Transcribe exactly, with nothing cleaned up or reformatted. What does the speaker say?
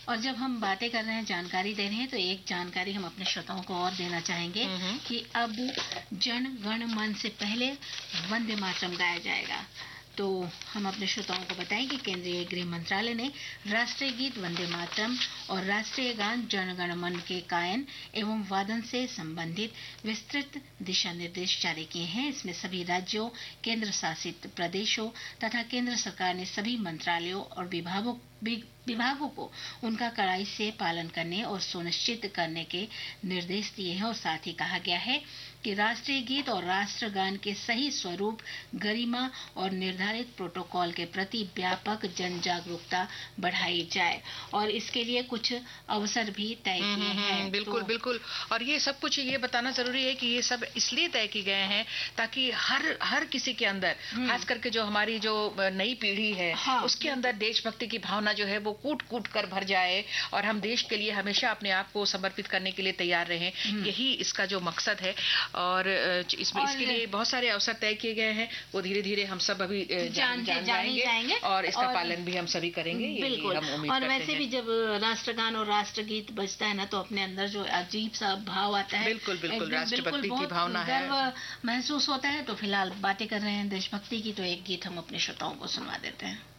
और जब हम बातें कर रहे हैं, जानकारी दे रहे हैं, तो एक जानकारी हम अपने श्रोताओं को और देना चाहेंगे कि अब जन गण मन से पहले वंदे मातरम गाया जाएगा। तो हम अपने श्रोताओं को बताएं कि केंद्रीय गृह मंत्रालय ने राष्ट्रीय गीत वंदे मातरम और राष्ट्रीय गान जन गण मन के गायन एवं वादन से संबंधित विस्तृत दिशा निर्देश जारी किए हैं। इसमें सभी राज्यों, केंद्र शासित प्रदेशों तथा केंद्र सरकार ने सभी मंत्रालयों और विभागों विभागों को उनका कड़ाई से पालन करने और सुनिश्चित करने के निर्देश दिए हैं। और साथ ही कहा गया है कि राष्ट्रीय गीत और राष्ट्रगान के सही स्वरूप, गरिमा और निर्धारित प्रोटोकॉल के प्रति व्यापक जन जागरूकता बढ़ाई जाए, और इसके लिए कुछ अवसर भी तय किए हैं। बिल्कुल तो... बिल्कुल और ये सब कुछ ये बताना जरूरी है कि ये सब इसलिए तय किए गए हैं ताकि हर हर किसी के अंदर, खास करके जो हमारी जो नई पीढ़ी है, हाँ, उसके अंदर देशभक्ति की भावना जो है वो कूट कूट कर भर जाए और हम देश के लिए हमेशा अपने आप को समर्पित करने के लिए तैयार रहें। यही इसका जो मकसद है। और इसमें और इसके लिए बहुत सारे अवसर तय किए गए हैं, वो धीरे धीरे हम सब अभी जान, जान, जान जाएंगे, जाएंगे और इसका और, पालन भी हम सभी करेंगे। बिल्कुल। हम उम्मीद और वैसे भी जब राष्ट्रगान और राष्ट्रगीत बजता है ना, तो अपने अंदर जो अजीब सा भाव आता है, बिल्कुल बिल्कुल राष्ट्रभक्ति की भावना है, गर्व महसूस होता है। तो फिलहाल बातें कर रहे हैं देशभक्ति की, तो एक गीत हम अपने श्रोताओं को सुनवा देते हैं।